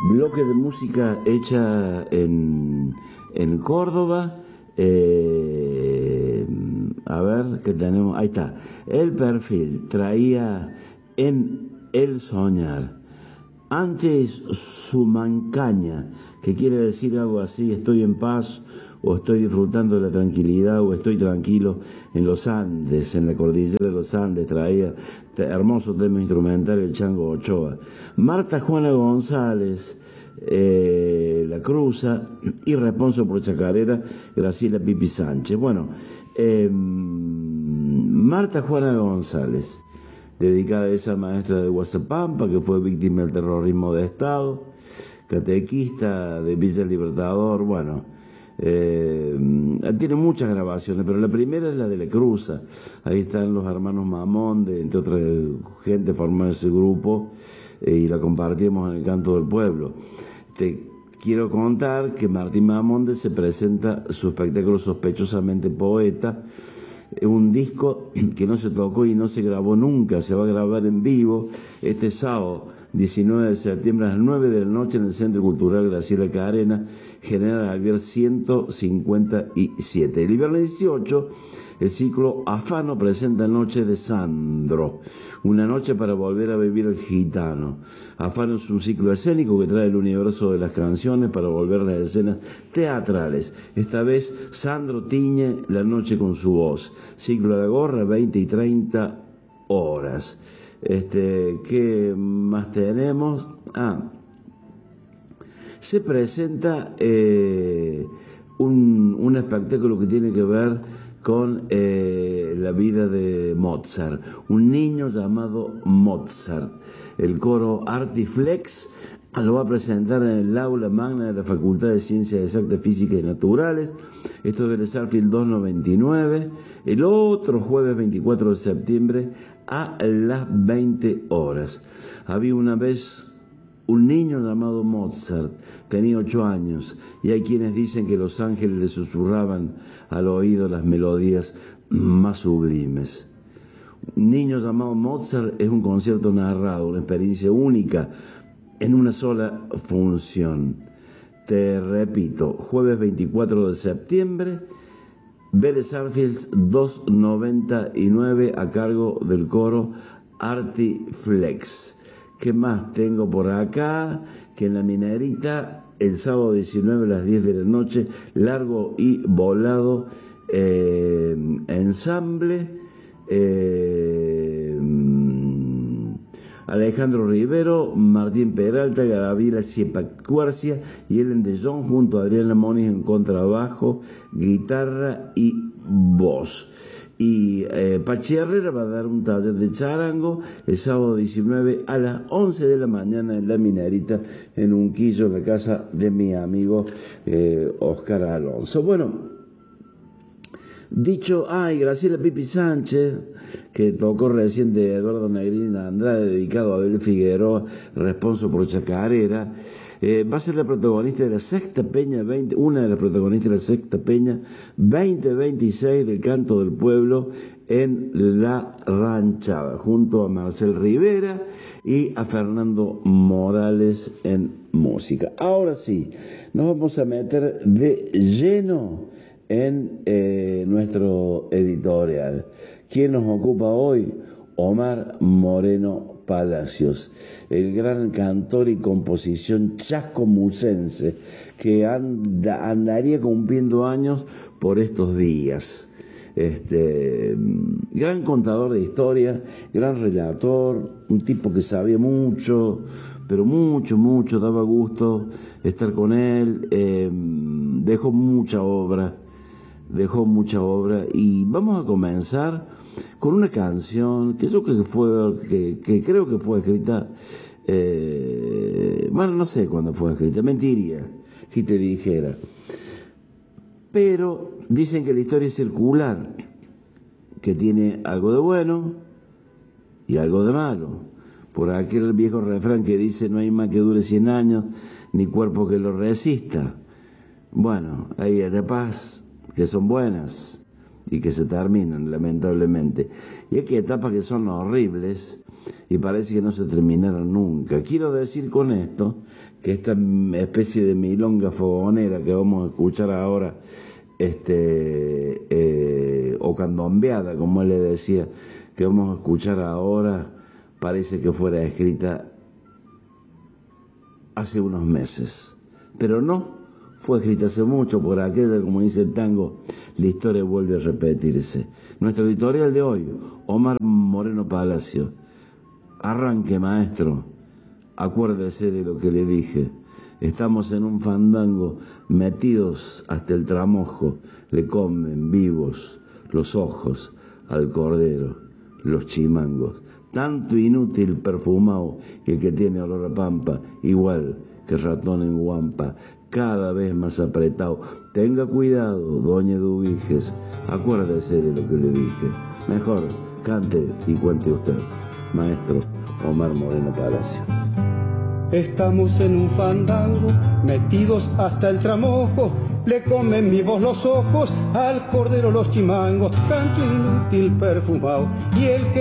bloque de música hecha en Córdoba. A ver, ¿qué tenemos? Ahí está. El perfil traía en el soñar. Antes su mancaña, que quiere decir algo así: estoy en paz, o estoy disfrutando de la tranquilidad, o estoy tranquilo en los Andes, en la cordillera de los Andes. Traía hermoso tema instrumental el Chango Ochoa. Marta Juana González, La Cruza, y responso por chacarera Graciela Pipi Sánchez. Bueno, Marta Juana González, dedicada a esa maestra de Guasapampa que fue víctima del terrorismo de Estado, catequista de Villa Libertador. Bueno, tiene muchas grabaciones, pero la primera es la de La Cruza. Ahí están los hermanos Mamonde, entre otra gente formó ese grupo, y la compartimos en el Canto del Pueblo. Te quiero contar que Martín Mamonde se presenta su espectáculo Sospechosamente Poeta, un disco que no se tocó y no se grabó nunca. Se va a grabar en vivo este sábado 19 de septiembre a las 9 de la noche en el Centro Cultural Graciela Carena, General Alvear 157. El viernes 18, el ciclo Afano presenta Noche de Sandro, una noche para volver a vivir el gitano. Afano es un ciclo escénico que trae el universo de las canciones para volver a las escenas teatrales. Esta vez Sandro tiñe la noche con su voz. Ciclo a la gorra, 20 y 30 horas. ¿Qué más tenemos? Se presenta un espectáculo que tiene que ver con la vida de Mozart, un niño llamado Mozart. El coro Artiflex lo va a presentar en el aula magna de la Facultad de Ciencias Exactas, Físicas y Naturales. Esto es de Sarfield 299, el otro jueves 24 de septiembre a las 20 horas. Había una vez un niño llamado Mozart, tenía 8 años, y hay quienes dicen que los ángeles le susurraban al oído las melodías más sublimes. Un niño llamado Mozart es un concierto narrado, una experiencia única en una sola función. Te repito, jueves 24 de septiembre, Vélez Arfield 299, a cargo del coro Artiflex. ¿Qué más tengo por acá? Que en La Minerita, el sábado 19 a las 10 de la noche, Largo y Volado, ensamble, Alejandro Rivero, Martín Peralta, Gabriela Siepacuarcia y Ellen de Jong, junto a Adriana Moniz en contrabajo, guitarra y voz. Y Pachi Herrera va a dar un taller de charango el sábado 19 a las 11 de la mañana en La Minerita, en Unquillo, en la casa de mi amigo Oscar Alonso. Bueno, dicho, y Graciela Pipi Sánchez, que tocó recién de Eduardo Negrín Andrade, dedicado a Abel Figueroa, responso por chacarera, va a ser la protagonista de la Sexta Peña 20, una de las protagonistas de la Sexta Peña 2026 del Canto del Pueblo en La Ranchada, junto a Marcel Rivera y a Fernando Morales en música. Ahora sí, nos vamos a meter de lleno en nuestro editorial. ¿Quién nos ocupa hoy? Omar Moreno Palacios, el gran cantor y composición chascomusense, que andaría cumpliendo años por estos días. Gran contador de historia, gran relator, un tipo que sabía mucho, pero mucho, daba gusto estar con él. Dejó mucha obra, y vamos a comenzar con una canción que yo creo que fue escrita, bueno, no sé cuándo fue escrita, mentiría si te dijera, pero dicen que la historia es circular, que tiene algo de bueno y algo de malo, por aquel viejo refrán que dice: no hay más que dure 100 años, ni cuerpo que lo resista. Bueno, hay etapas que son buenas y que se terminan, lamentablemente. Y hay etapas que son horribles y parece que no se terminaron nunca. Quiero decir con esto que esta especie de milonga fogonera que vamos a escuchar ahora, o candombeada, como él le decía, que vamos a escuchar ahora, parece que fuera escrita hace unos meses, pero no, fue escrita hace mucho. Por aquella, como dice el tango, la historia vuelve a repetirse. Nuestro editorial de hoy, Omar Moreno Palacio. Arranque, maestro, acuérdese de lo que le dije. Estamos en un fandango, metidos hasta el tramojo, le comen vivos los ojos al cordero, los chimangos. Tanto inútil perfumado que el que tiene olor a pampa, igual que ratón en guampa, cada vez más apretado. Tenga cuidado, doña Eduviges, acuérdese de lo que le dije. Mejor cante y cuente usted, maestro Omar Moreno Palacio. Estamos en un fandango, metidos hasta el tramojo, le comen vivos los ojos al cordero los chimangos, canto inútil perfumado, y el que